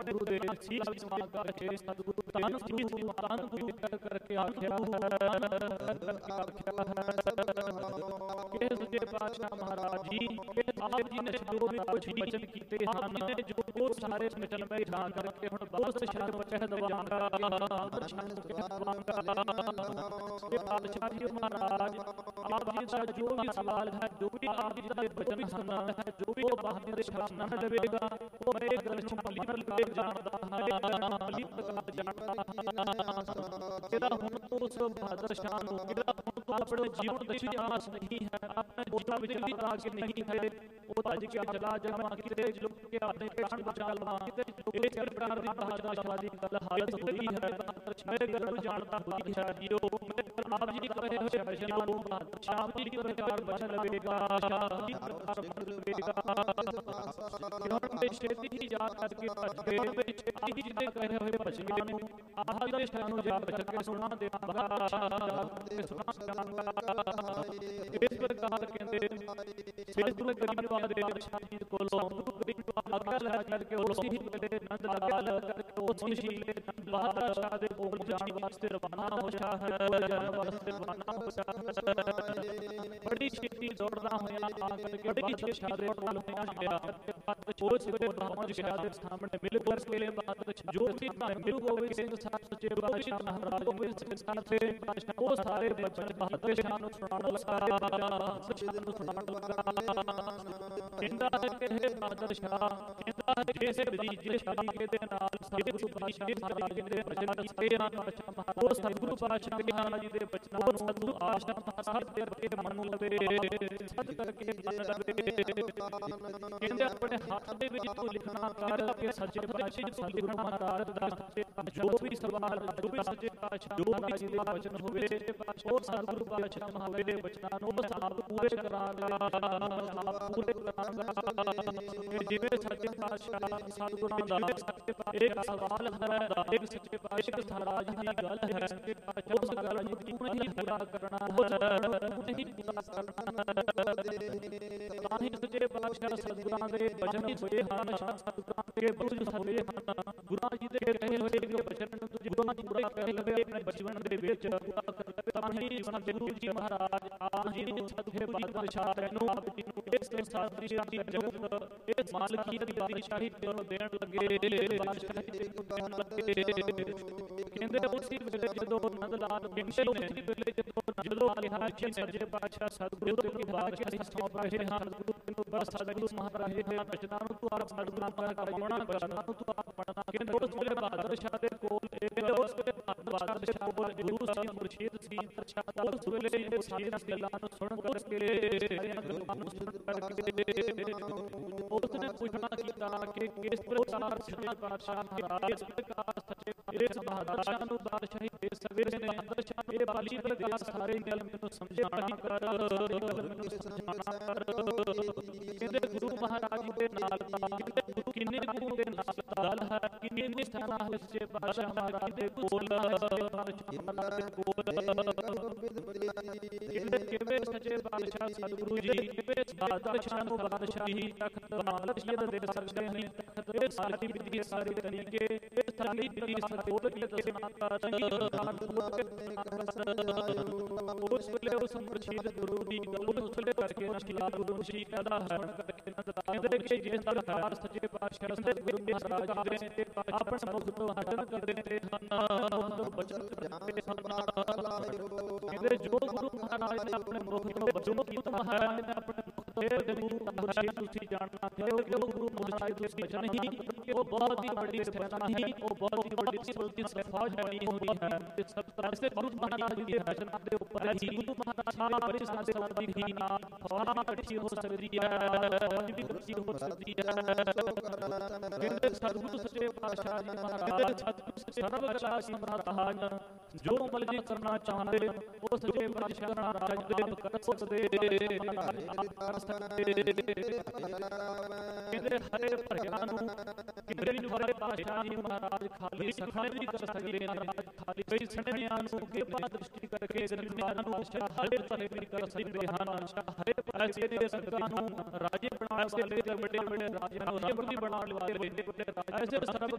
सतगुरु दे सीस नवा करके सतगुरु तन सीस तन गुरु करके आख्या के सच्चे पातशाह महाराज जी आप जी ने जो भी कुछ वचन कीते ਹਨ जो वो सारे मिटन में जा करके हुण बहुत शरण कह दवांगा शरण कह दवांगा ये पातशाह जी महाराज आप जी का जो भी सवाल है जो भी आप जी का वचन है जो भी बाहर दे शासन देवेगा वो मैं ग्रंथ मन लगा जानता है अली प्रकार जानता है तेरा हुण तो सब भादर शान हो तेरा हुण तो अपने जीवन दशी आस नहीं है अपने जीवन विच आगे नहीं है वो आज के चला जावा किते लोग के अपने प्राण बचा लवा किते एक प्रकार दी भाषावादी गल हालत हुई है मैं गर्व जानता हुई है जियो मैं आप जी कहे हो वचन लो शाम जी प्रकार बचन लवेगा शाम प्रकार बन लवेगा ग्रहण में छेती ही जा करके भज गए में छेती ही जिते कहे हुए भजन नु आह दे शानु जा बच के सुना देवांगा सुना देवांगा इस प्रकार कहते सतगुरु गरीबवाद दे शाही कोलों अकल है करके उसी वेले नंद लाल करके उसी शीले बादशाह दे कोल जान वास्ते रवाना हो जा है जान वास्ते रवाना हो जा बड़ी छेती दौड़ना होया आकर के बादशाह दे कोल होया गया उस वेले बादशाह दे सामने मिल कर के जो भी मिल गोविंद सिंह साहब सच्चे बादशाह महाराज गोविंद सिंह साहब थे वो सारे बचन बादशाह नु सुनान लगा सुनान लगा कहंदा है कि हे बादशाह कहंदा है कि से बरीजे शादी के दे नाल सतगुरु पातशाह महाराज जी दे वचन कीते ਹਨ वो सतगुरु पातशाह महाराज जी दे वचनां ਨੂੰ सतगुरु आशा ਸਾਹਿਬ ਦੇ ਰਤੇ ਮਨ ਨੂੰ ਲਵੇ ਸਤ ਕਰਕੇ ਮਨ ਲਵੇ ਕਹਿੰਦੇ ਆਪਣੇ ਹੱਥ ਦੇ ਵਿੱਚ ਤੂੰ ਲਿਖਣਾ ਕਰ ਕੇ ਸੱਚੇ ਪਾਤਸ਼ਾਹ ਸਤਗੁਰੂ ਮਹਾਰਾਜ ਦਾ ਜੋ ਵੀ ਸਵਾਲ ਜੋ ਵੀ ਸੱਚੇ ਪਾਤਸ਼ਾਹ ਮਹਾਰਾਜ ਜੀ ਦੇ ਵਚਨ ਹੋਵੇ ਉਹ ਸਤਗੁਰੂ ਪਾਤਸ਼ਾਹ ਮਹਾਰਾਜ ਦੇ ਵਚਨਾਂ ਨੂੰ ਆਪ ਪੂਰੇ ਕਰਾਂਗਾ ਆਪ ਪੂਰੇ ਕਰਾਂਗਾ ਜਿਵੇਂ ਸੱਚੇ ਪਾਤਸ਼ਾਹ ਸਤਗੁਰਾਂ ਦਾ ਇੱਕ ਸਵਾਲ ਹੈ ਇੱਕ ਸੱਚੇ ਪਾਤਸ਼ਾਹ ਮਹਾਰਾਜ ਦੀ ਗੱਲ ਹੈ ਸੱਚੇ ਪਾਤਸ਼ਾਹ ਉਸ ਗੱਲ ਨੂੰ ਤੂੰ ਨਹੀਂ ਪੂਰਾ ਕਰਨਾ ਹੈ ਤੂੰ ਨਹੀਂ ਪੂਰਾ ਕਰਨਾ ਤਾਂ ਹੀ ਸੱਚੇ ਪਾਤਸ਼ਾਹ ਸਤਗੁਰਾਂ ਦੇ ਵਚਨ ਹੋਏ ਹਨ ਸਤਗੁਰਾਂ ਦੇ ਬੁੱਝ ਹੋਏ ਹਨ ਗੁਰਾਂ ਜੀ ਦੇ ਕਹੇ ਹੋਏ ਵਚਨ ਨੂੰ ਤੂੰ ਗੁਰਾਂ ਜੀ ਪੂਰਾ ਕਰ ਲਵੇ ਆਪਣੇ ਬਚਪਨ ਦੇ ਵਿੱਚ ਤਾਂ ਹੀ ਸਤਿਗੁਰੂ ਜੀ ਮਹਾਰਾਜ ਆਪ ਜੀ ਨੇ ਸਤਿਗੁਰੇ ਬਾਦਸ਼ਾਹ ਨੂੰ ਆਪ ਜੀ ਨੂੰ ਇਸ ਸੰਸਾਰ ਦੀ ਜਗਤ ਇਸ ਮਾਲਕੀ ਦੀ ਬਾਦਸ਼ਾਹੀ ਨੂੰ ਦੇਣ ਲੱਗੇ ਬਾਦਸ਼ਾਹੀ ਨੂੰ ਦੇਣ ਲੱਗੇ ਕਹਿੰਦੇ ਉਸੇ ਵੇਲੇ ਜਦੋਂ ਨੰਦ ਲਾਲ ਬਿੰਸ਼ੇ ਨੇ ਉਸੇ ਵੇਲੇ ਜਦੋਂ ਕਿਹਾ ਕਿ ਸੱਚੇ ਪਾਤਸ਼ਾਹ ਸਤਿਗੁਰੂ ਦੇ ਬਾਦਸ਼ਾਹੀ ਸੌਂਪ ਰਹੇ ਹਨ ਗੁਰੂ ਨੂੰ ਬਸ ਸਤਿਗੁਰੂ ਮਹਾਰਾਜ ਦੇ ਬਚਨਾਂ ਨੂੰ ਤੂੰ ਆਪ ਸਤਿਗੁਰਾਂ ਦਾ ਕਰਵਾਉਣਾ ਬਚਨਾਂ ਨੂੰ ਤੂੰ ਆਪ ਪੜਨਾ ਕਹਿੰਦੇ ਉਸ ਵੇਲੇ ਬਾਦਸ਼ਾਹ ਦੇ ਕੋਲ ਉਸ ਵੇਲੇ ਬਾਦਸ਼ਾਹ ਕੋਲ ਗੁਰੂ ਸੀ ਮੁਰਸ਼ਿਦ ਸੀ ਉਸ ਵੇਲੇ ਇਹ ਸਾਰੀਆਂ ਗੱਲਾਂ ਨੂੰ ਸੁਣ ਕਰਕੇ ਸਾਰੀਆਂ ਗੱਲਾਂ ਨੂੰ ਸੁਣ ਕਰਕੇ ਉਸਨੇ ਪੁੱਛਣਾ ਕੀਤਾ ਕਿ ਕਿਸ ਪ੍ਰਕਾਰ ਸੱਚੇ ਪਾਤਸ਼ਾਹ ਮਹਾਰਾਜ ਇਸ ਪ੍ਰਕਾਰ ਸੱਚੇ ਇਸ ਬਾਦਸ਼ਾਹ ਨੂੰ ਬਾਦਸ਼ਾਹੀ ਦੇ ਸਕਦੇ ਨੇ ਬਾਦਸ਼ਾਹ ਇਹ ਬਾਲੀ ਪ੍ਰਕਾਰ ਸਾਰੇ ਗੱਲ ਮੈਨੂੰ ਸਮਝਾਣਾ ਕਰ ਮੈਨੂੰ ਸਮਝਾਣਾ ਕਰ ਕਹਿੰਦੇ ਗੁਰੂ ਮਹਾਰਾਜ ਜੀ ਦੇ ਨਾਲ ਤਾਂ ਕਹਿੰਦੇ ਗੁਰੂ ਕਿੰਨੇ ਗੁਰੂ ਦੇ ਨਾਲ ਦਲ ਹੈ ਕਿੰਨੇ ਸਥਾਨਾਂ ਹੈ ਸੱਚੇ ਪਾਤਸ਼ਾਹ ਮਹਾਰਾਜ ਦੇ ਕੋਲ ਮਹਾਰਾਜ ਦੇ ਕੋਲ ਕਹਿੰਦੇ ਕਿਵੇਂ ਸੱਚੇ ਪਾਤਸ਼ਾਹ ਸਤਿਗੁਰੂ ਜੀ ਕਿਵੇਂ ਬਾਦਸ਼ਾਹ ਨੂੰ ਬਾਦਸ਼ਾਹੀ ਤਖਤ ਮਾਲਕੀਅਤ ਦੇ ਸਕਦੇ ਹਨ ਇਹ ਸਾਰੀ ਵਿਧੀ ਸਾਰੀ ਤਰੀਕੇ ਇਹ ਸਾਰੀ ਵਿਧੀ ਸਰੋਤ ਦੀ ਦੱਸਣਾ ਕਰ ਉਸ ਵੇਲੇ ਉਸ ਮੁਰਸ਼ਿਦ ਗੁਰੂ ਦੀ ਗੱਲ ਉਸ ਵੇਲੇ ਕਰਕੇ ਨਸ਼ੀਲਾ ਗੁਰੂ ਜੀ ਕਹਿੰਦਾ ਹੈ ਕਰਕੇ ਕਹਿੰਦੇ ਕਿ ਜਿਸ ਪ੍ਰਕਾਰ ਸੱਚੇ ਪਾਤਸ਼ਾਹ ਸਤਿਗੁਰੂ ਮਹਾਰਾਜ ਜੀ ਦੇ ਆਪਣੇ ਮੁਖ ਤੋਂ ਹਟਨ ਕਰਦੇ ਹਨ ਉਹ ਬਚਨ ਕਰਦੇ ਹਨ ਕਹਿੰਦੇ ਜੋ ਗੁਰੂ ਮਹਾਰਾਜ ਨੇ ਆਪਣੇ ਮੁਖ ਤੋਂ ਬਚਨ ਕੀਤਾ ਹੈ ਆਪਣੇ ਮੁਖ ਤੋਂ ਗੁਰੂ ਮੁਰਸ਼ਿਦ ਤੁਸੀਂ ਜਾਣਨਾ ਕਿ ਉਹ ਗੁਰੂ ਮਹਾਰਾਜ ਦੇ ਬਚਨ ਹੀ ਉਹ ਬਹੁਤ ਹੀ ਵੱਡੀ ਸਫਲਤਾ ਹੀ ਉਹ ਬਹੁਤ ਹੀ ਵੱਡੀ ਸਫਾਜ ਬਣੀ ਹੋਈ ਹੈ ਤੇ ਸਭ ਤਰ੍ਹਾਂ ਸੇ ਗੁਰੂ ਮਹਾਰਾਜ ਜੀ ਦੇ ਬਚਨ ਦੇ ਉੱਪਰ ਹੀ ਗੁਰੂ ਮਹਾਰਾਜ ਬੜੀ ਸਾਡੇ ਦੀ ਹੀ ਨਾਮ ਫੌਰਨ ਇਕੱਠੀ ਹੋ ਸਕਦੀ ਹੈ ਫੌਜ ਵੀ ਇਕੱਠੀ ਹੋ ਸਕਦੀ ਹੈ ਕਹਿੰਦੇ ਸਤਿਗੁਰੂ ਸੱਚੇ ਪਾਤਸ਼ਾਹ ਜੀ ਮਹਾਰਾਜ ਸਰਬ ਕਲਾ ਸਮਰੱਥ ਹਨ ਜੋ ਅਮਲ ਜੀ ਕਰਨਾ ਚਾਹੁੰਦੇ ਉਹ ਸੱਚੇ ਪਾਤਸ਼ਾਹ ਮਹਾਰਾਜ ਦੇ ਕਰ ਸਕਦੇ ਕਹਿੰਦੇ ਹਰੇ ਭਰਿਆ ਨੂੰ ਕਿੰਨੇ ਨੂੰ ਹਰੇ ਪਾਤਸ਼ਾਹ ਜੀ ਮਹਾਰਾਜ ਖਾਲੀ ਸਖਣੇ ਵੀ ਕਰ ਸਕਦੇ ਨੇ ਖਾਲੀ ਕਈ ਸਣਿਆਂ ਨੂੰ ਕਿ ਬਾਤ ਦ੍ਰਿਸ਼ਟੀ ਕਰਕੇ ਜ਼ਮੀਨਾਂ ਨੂੰ ਹਰੇ ਭਰੇ ਵੀ ਕਰ ਸਕਦੇ ਹਨ ਹਰੇ ਪਾਤਸ਼ਾਹ ਦੇ ਸੰਗਤਾਂ ਨੂੰ ਰਾਜੇ ਬਣਾਉਣ ਵਾਲੇ ਤੇ ਵੱਡੇ ਵੱਡੇ ਰਾਜਿਆਂ ਨੂੰ ਰੱਬ ਵੀ ਬਣਾਉਣ ਵਾਲੇ ਵੱਡੇ ਵੱਡੇ ਰਾਜੇ ਸਰਬ